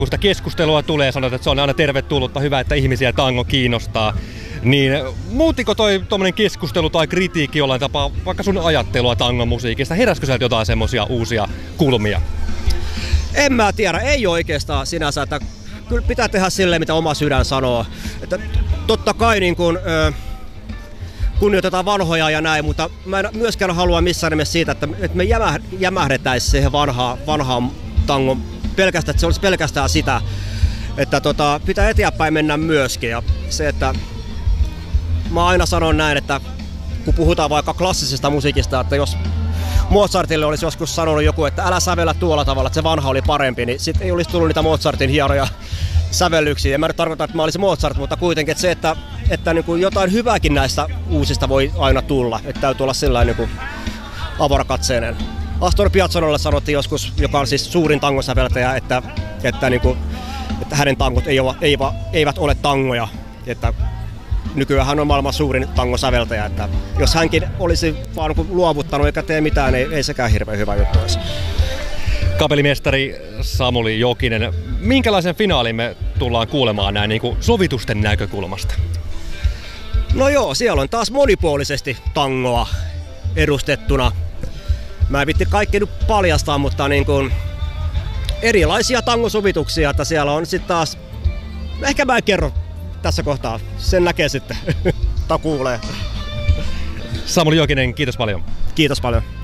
Kun sitä keskustelua tulee, sanot, että se on aina tervetullutta, hyvä, että ihmisiä tango kiinnostaa. Niin muuttiko tuommoinen keskustelu tai kritiikki jollain tapaa vaikka sun ajattelua tangon musiikista? Heräskö sieltä jotain semmoisia uusia kulmia? En mä tiedä, ei oikeastaan sinänsä, että kyllä pitää tehdä silleen, mitä oma sydän sanoo. Että totta kai niin kun, kunnioitetaan vanhoja ja näin, mutta mä en myöskään halua missään nimessä siitä, että me jämähdetäisiin siihen vanhaan tangon pelkästään, että se olisi pelkästään sitä, että pitää eteenpäin mennä myöskin. Ja se, että mä aina sanon näin, että kun puhutaan vaikka klassisesta musiikista, että jos Mozartille olisi joskus sanonut joku, että älä sävellä tuolla tavalla, että se vanha oli parempi, niin sitten ei olisi tullut niitä Mozartin hienoja sävellyksiä. En mä nyt tarkoita, että mä olisin Mozart, mutta kuitenkin että se, että niin kuin jotain hyvääkin näistä uusista voi aina tulla. Että täytyy olla sellainen niin avarakatseinen. Astor Piazzollalle sanottiin joskus, joka on siis suurin tangosäveltäjä, että hänen tangot eivät ole tangoja. Että nykyään hän on maailman suurin tangosäveltäjä. Että jos hänkin olisi vaan luovuttanut eikä tee mitään, niin ei sekään hirveän hyvä juttu olisi. Kapellimestari Samuli Jokinen, minkälaisen finaalin me tullaan kuulemaan näin niin kuin sovitusten näkökulmasta? No joo, siellä on taas monipuolisesti tangoa edustettuna. Mä en vitti kaikki nyt paljastaa, mutta niin kuin erilaisia tangosovituksia, että siellä on sitten taas, ehkä mä en kerro tässä kohtaa, sen näkee sitten, tai kuulee. Samuli Jokinen, kiitos paljon. Kiitos paljon.